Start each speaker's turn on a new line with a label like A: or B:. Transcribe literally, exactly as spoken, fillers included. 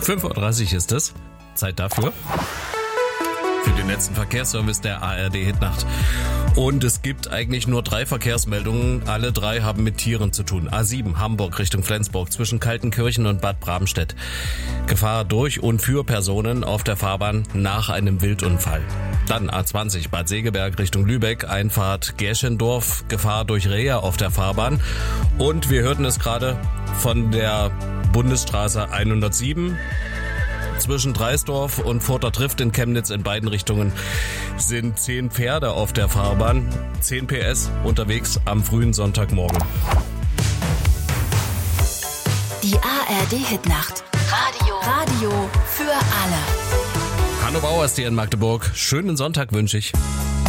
A: fünf Uhr dreißig ist es. Zeit dafür. Für den letzten Verkehrsservice der A R D Hitnacht. Und es gibt eigentlich nur drei Verkehrsmeldungen. Alle drei haben mit Tieren zu tun. A sieben Hamburg Richtung Flensburg zwischen Kaltenkirchen und Bad Bramstedt. Gefahr durch und für Personen auf der Fahrbahn nach einem Wildunfall. Dann A zwanzig Bad Segeberg Richtung Lübeck, Einfahrt Gerschendorf, Gefahr durch Rehe auf der Fahrbahn. Und wir hörten es gerade von der Bundesstraße hundertsieben. Zwischen Dreisdorf und Furter Trift in Chemnitz in beiden Richtungen sind zehn Pferde auf der Fahrbahn, zehn P S unterwegs am frühen Sonntagmorgen.
B: Die A R D Hitnacht. Radio. Radio für alle.
A: Hanno Bauer ist hier in Magdeburg. Schönen Sonntag wünsche ich.